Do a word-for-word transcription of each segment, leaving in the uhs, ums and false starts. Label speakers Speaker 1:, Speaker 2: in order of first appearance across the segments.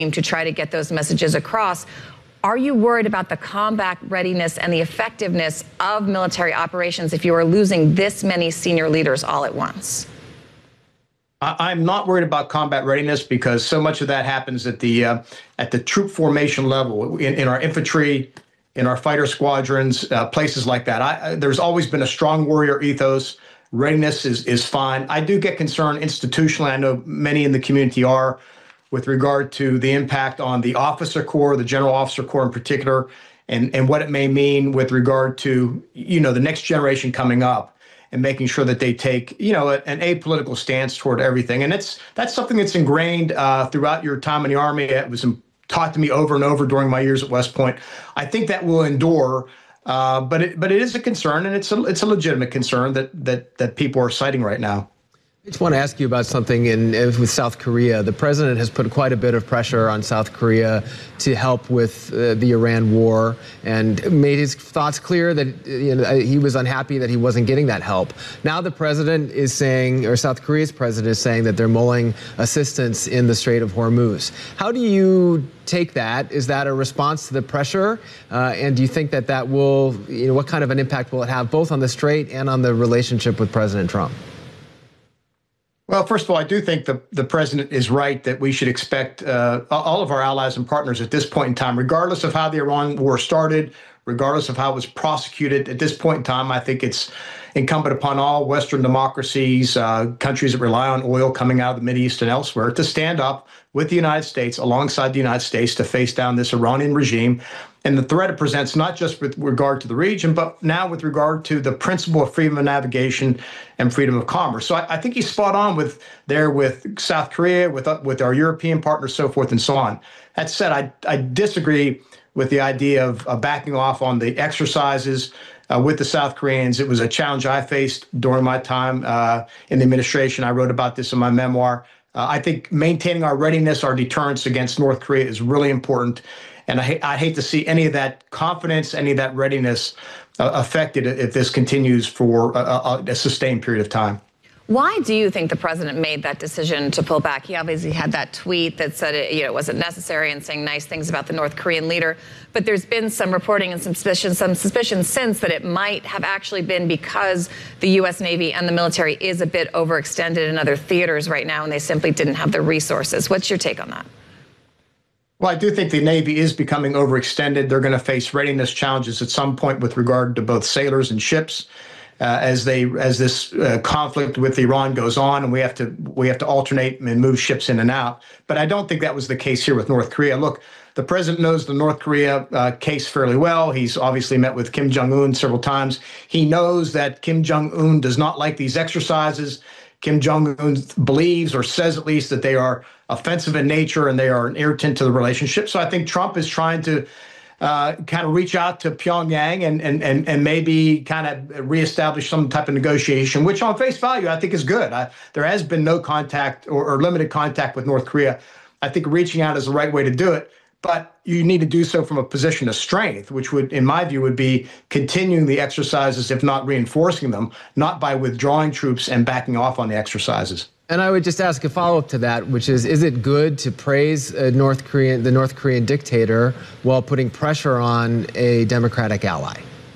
Speaker 1: to try to get those messages across. Are you worried about the combat readiness and the effectiveness of military operations if you are losing this many senior leaders all at once?
Speaker 2: I'm not worried about combat readiness because so much of that happens at the uh, at the troop formation level, in, in our infantry, in our fighter squadrons, uh, places like that. I, I, there's always been a strong warrior ethos. Readiness is is fine. I do get concerned institutionally. I know many in the community are, with regard to the impact on the officer corps, the general officer corps in particular, and, and what it may mean with regard to, you know, the next generation coming up and making sure that they take, you know, an apolitical stance toward everything. And it's that's something that's ingrained uh, throughout your time in the Army. It was taught to me over and over during my years at West Point. I think that will endure, uh, but it, but it is a concern, and it's a it's a legitimate concern that that that people are citing right now.
Speaker 3: I just want to ask you about something in, with South Korea. The president has put quite a bit of pressure on South Korea to help with uh, the Iran war and made his thoughts clear that you know, he was unhappy that he wasn't getting that help. Now the president is saying, or South Korea's president is saying, that they're mulling assistance in the Strait of Hormuz. How do you take that? Is that a response to the pressure? Uh, and do you think that that will, you know, what kind of an impact will it have both on the Strait and on the relationship with President Trump?
Speaker 2: Well, first of all, I do think the, the president is right that we should expect uh, all of our allies and partners at this point in time, regardless of how the Iran war started, regardless of how it was prosecuted, at this point in time, I think it's incumbent upon all Western democracies, uh, countries that rely on oil coming out of the Mideast and elsewhere, to stand up with the United States, alongside the United States, to face down this Iranian regime and the threat it presents, not just with regard to the region, but now with regard to the principle of freedom of navigation and freedom of commerce. So I, I think he's spot on with there with South Korea, with uh, with our European partners, so forth and so on. That said, I, I disagree with the idea of uh, backing off on the exercises uh, with the South Koreans. It was a challenge I faced during my time uh, in the administration. I wrote about this in my memoir. Uh, I think maintaining our readiness, our deterrence against North Korea is really important. And I, I hate to see any of that confidence, any of that readiness uh, affected if this continues for a, a, a sustained period of time.
Speaker 1: Why do you think the president made that decision to pull back? He obviously had that tweet that said it, you know, it wasn't necessary and saying nice things about the North Korean leader. But there's been some reporting and some suspicion, some suspicion since that it might have actually been because the U S Navy and the military is a bit overextended in other theaters right now, and they simply didn't have the resources. What's your take on that?
Speaker 2: Well, I do think the Navy is becoming overextended. They're going to face readiness challenges at some point with regard to both sailors and ships uh, as they as this uh, conflict with Iran goes on, and we have to we have to alternate and move ships in and out. But I don't think that was the case here with North Korea. Look, the president knows the North Korea uh, case fairly well. He's obviously met with Kim Jong-un several times. He knows that Kim Jong-un does not like these exercises. Kim Jong-un believes, or says at least, that they are offensive in nature and they are an irritant to the relationship. So I think Trump is trying to uh, kind of reach out to Pyongyang and and and, and maybe kind of reestablish some type of negotiation, which on face value I think is good. I, there has been no contact or, or limited contact with North Korea. I think reaching out is the right way to do it. But you need to do so from a position of strength, which would, in my view, would be continuing the exercises, if not reinforcing them, not by withdrawing troops and backing off on the exercises.
Speaker 3: And I would just ask a follow-up to that, which is, is it good to praise a North Korean, the North Korean dictator while putting pressure on a democratic ally?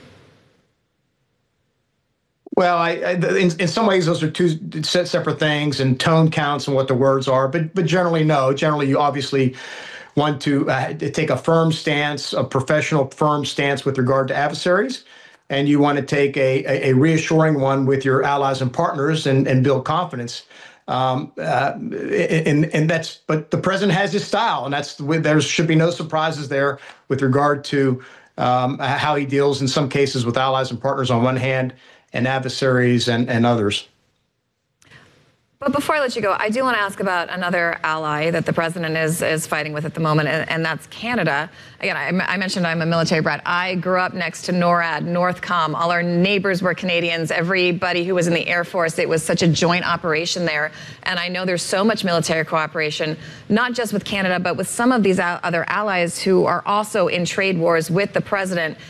Speaker 2: Well, I, I, in, in some ways, those are two separate things, and tone counts and what the words are. But, but generally, no. Generally, you obviously want to uh, take a firm stance, a professional firm stance with regard to adversaries, and you want to take a, a, a reassuring one with your allies and partners and, and build confidence. Um, uh, and, and that's, but the president has his style, and that's the way, there should be no surprises there with regard to um, how he deals in some cases with allies and partners on one hand and adversaries and, and others.
Speaker 1: But before I let you go, I do want to ask about another ally that the president is is fighting with at the moment, and, and that's Canada. Again, I, I mentioned I'm a military brat. I grew up next to NORAD, Northcom. All our neighbors were Canadians. Everybody who was in the Air Force, it was such a joint operation there. And I know there's so much military cooperation, not just with Canada, but with some of these other allies who are also in trade wars with the president.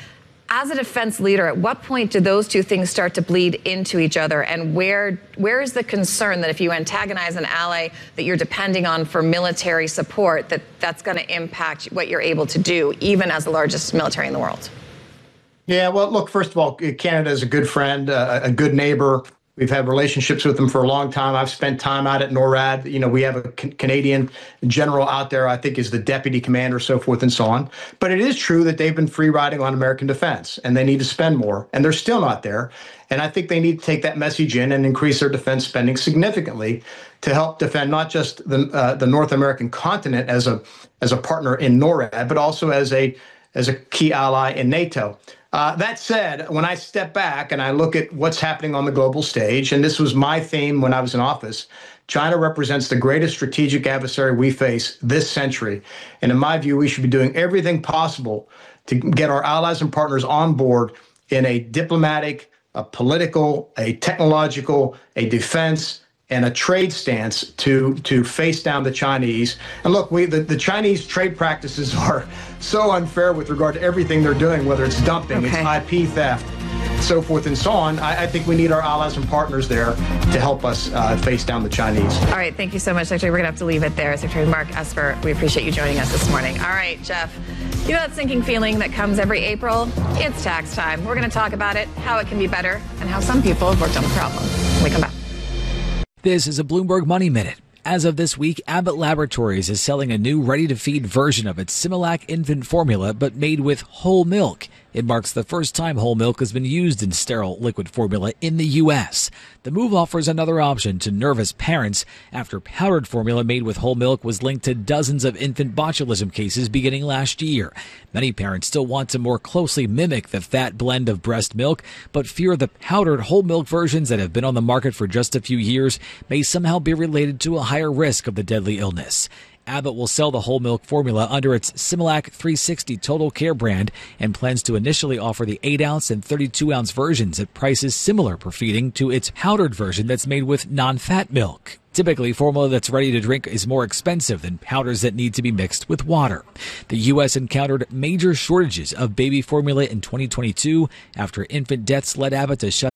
Speaker 1: As a defense leader, at what point do those two things start to bleed into each other? And where where is the concern that if you antagonize an ally that you're depending on for military support, that that's going to impact what you're able to do, even as the largest military in the world?
Speaker 2: Yeah, well, look, first of all, Canada is a good friend, uh, a good neighbor. We've had relationships with them for a long time. I've spent time out at NORAD. You know, we have a C- Canadian general out there, I think is the deputy commander, so forth and so on. But it is true that they've been free riding on American defense, and they need to spend more, and they're still not there. And I think they need to take that message in and increase their defense spending significantly to help defend not just the uh, the North American continent as a as a partner in NORAD, but also as a as a key ally in NATO. Uh, that said, when I step back and I look at what's happening on the global stage, and this was my theme when I was in office, China represents the greatest strategic adversary we face this century. And in my view, we should be doing everything possible to get our allies and partners on board in a diplomatic, a political, a technological, a defense, and a trade stance to to face down the Chinese. And look, we the, the Chinese trade practices are so unfair with regard to everything they're doing, whether it's dumping,
Speaker 1: Okay.
Speaker 2: it's I P theft, so forth and so on. I, I think we need our allies and partners there to help us uh, face down the Chinese.
Speaker 1: All right, thank you so much, Secretary. We're going to have to leave it there. Secretary Mark Esper, we appreciate you joining us this morning. All right, Jeff, you know that sinking feeling that comes every April? It's tax time. We're going to talk about it, how it can be better, and how some people have worked on the problem. When we come back.
Speaker 4: This is a Bloomberg Money Minute. As of this week, Abbott Laboratories is selling a new ready-to-feed version of its Similac infant formula, but made with whole milk. It marks the first time whole milk has been used in sterile liquid formula in the U S. The move offers another option to nervous parents after powdered formula made with whole milk was linked to dozens of infant botulism cases beginning last year. Many parents still want to more closely mimic the fat blend of breast milk, but fear the powdered whole milk versions that have been on the market for just a few years may somehow be related to a higher risk of the deadly illness. Abbott will sell the whole milk formula under its Similac three sixty Total Care brand and plans to initially offer the eight ounce and thirty-two ounce versions at prices similar per feeding to its powdered version that's made with non-fat milk. Typically, formula that's ready to drink is more expensive than powders that need to be mixed with water. The U S encountered major shortages of baby formula in twenty twenty-two after infant deaths led Abbott to shut